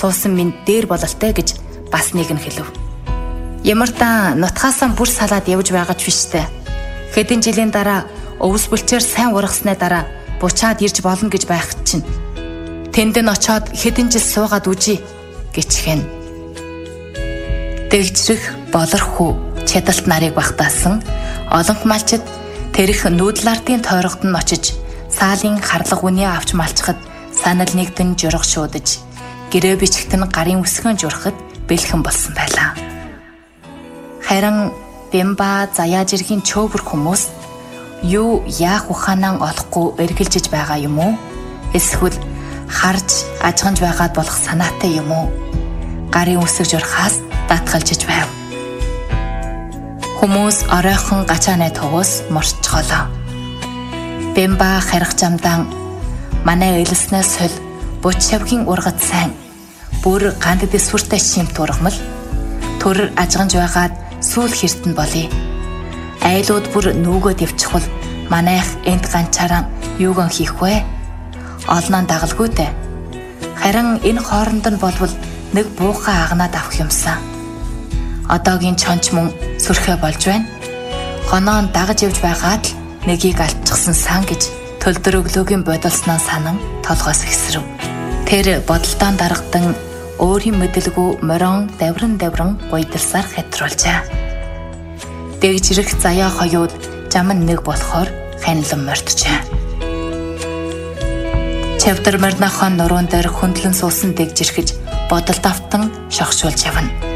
суусан минь дээр бололтой гэж бас нэг нь хэлв. Ямартаа нутгаасаа бүр салаад явж байгаа ч биштэй. Хэдэн жилийн дараа өвс бүлчээр сайн ургаснаа дараа буцаад ирж болно гэж байх чинь. Тэнд нь очоод хэдэн жил суугаад үжи гэчхэн. Дэгжрэх болорхүү чадалт нарыг багтаасан олон малчид тэрх нүүдлартын тойрогт нь очиж саалын харлага үний авч малчхад санал нэгдэн журах шуудаж гэрээ бичгт нь гарын үсгэн журахад бэлхэн болсон байлаа. Харин Бямба заяа жиргийн чөөвөр хүмүүс юу яах ухаанаа олохгүй эргэлжиж байгаа юм уу? Эсвэл харж ажганж байгаад болох санаатай юм уу? Гарын үсэг журахаас датгалжиж байв. Хүмүүс оройхон гачаанай тугус морчголоо. Бямба харих замдан манай элснээс сол буч шавгийн ургад сайн бүр ганд дэсвэртэй шимт ургамал төр ажганж байгаад сүүл хэртэн болъё. Айлууд бүр нүгөө дэвчихвэл манайх энд ганчаараа юуган хийх вэ? Олноо дагалгүйтэй. Харин энэ хооронд нь болвол нэг буухай агнаад авах юмсан. Одоогийн чонч мөн сүрхэ болж байна. Гоноон дагаж явж байгаад л нэгийг алдчихсан сан гэж төлдөрөглөөгийн бодолсноо санан толгоос ихсрэв. Тэр бодолтоон даргадан өөрийн мэдлгүй морон давран гуйдалсаар хатруулжаа. Дэгжрэх заяа хоёуд жамн нэг болохоор ханилан мордчаа. Чавдар марнахон нуруунд дээр хөндлөн суусан дэгжирхэж бодолд автан шогшуулж явна.